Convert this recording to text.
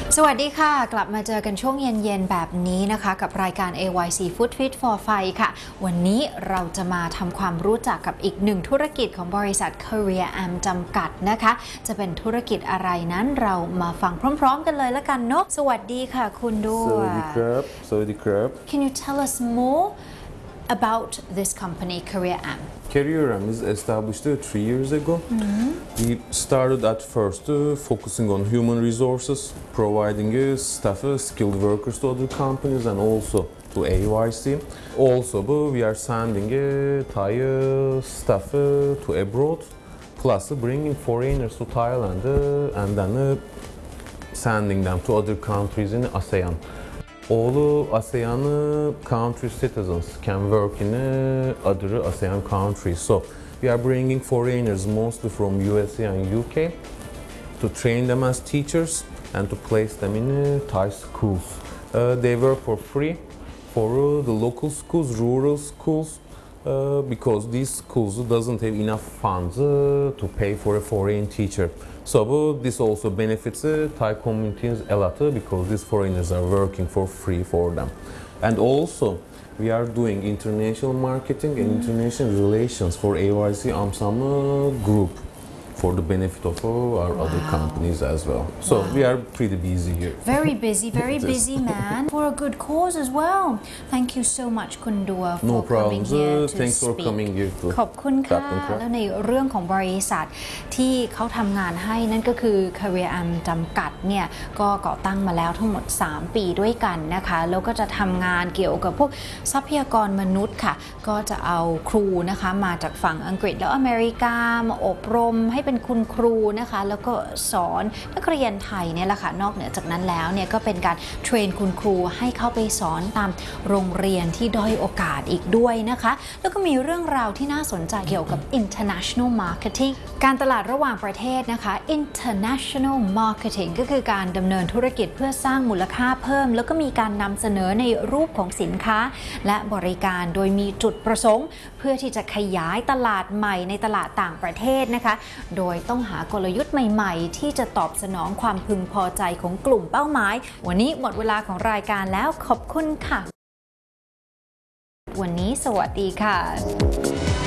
สวัสดีค่ะกลับมาเจอกันช่วงเย็นๆแบบนี้นะคะกับรายการ AYC Food Fit for Fight ค่ะวันนี้เราจะมาทำความรู้จักกับอีกหนึ่งธุรกิจของบริษัท Career Am จำกัดนะคะจะเป็นธุรกิจอะไรนั้นเรามาฟังพร้อมๆกันเลยละกันเนาะสวัสดีค่ะคุณด้วยสวัสดีครับสวัสดีครับ Can you tell us more about this company Career Am? Career Am is established 3 years ago. We started at first focusing on human resources, providing staff, skilled workers to other companies and also to AYC. Also, we are sending Thai staff to abroad, plus bringing foreigners to Thailand and then sending them to other countries in ASEAN. All ASEAN country citizens can work in other ASEAN countries. So we are bringing foreigners mostly from USA and UK to train them as teachers and to place them in Thai schools. They work for free for the local schools, rural schools, because these schools doesn't have enough funds to pay for a foreign teacher. So this also benefits Thai communities a lot because these foreigners are working for free for them. And also we are doing international marketing and international relations for AYC AmSam group for the benefit of our other companies as well. So we are pretty busy here. Very busy man for a good cause as well. Thank you so much คุณดัว No for coming problems. here to Thanks for speak. coming here too. ขอบคุณค่ะแล้วในเรื่องของบริษัทที่เขาทำงานให้นั่นก็คือ Career Am จำกัดเนี่ยก็ก่อตั้งมาแล้วทั้งหมด3 ปีด้วยกันนะคะแล้วก็จะทำงานเกี่ยวกับพวกทรัพยากรมนุษย์ค่ะก็จะเอาครูนะคะมาจากฝั่งอังกฤษแล้วอเมริกามาอบรมให้เป็นคุณครูนะคะแล้วก็สอนนักเรียนไทยเนี่ยแหละค่ะนอกเหนือจากนั้นแล้วเนี่ยก็เป็นการเทรนคุณครูให้เข้าไปสอนตามโรงเรียนที่ด้อยโอกาสอีกด้วยนะคะแล้วก็มีเรื่องราวที่น่าสนใจเกี่ยวกับ international marketing การตลาดระหว่างประเทศนะคะ international marketing ก็คือการดำเนินธุรกิจเพื่อสร้างมูลค่าเพิ่มแล้วก็มีการนำเสนอในรูปของสินค้าและบริการโดยมีจุดประสงค์เพื่อที่จะขยายตลาดใหม่ในตลาดต่างประเทศนะคะโดยต้องหากลยุทธ์ใหม่ๆที่จะตอบสนองความพึงพอใจของกลุ่มเป้าหมายวันนี้หมดเวลาของรายการแล้วขอบคุณค่ะวันนี้สวัสดีค่ะ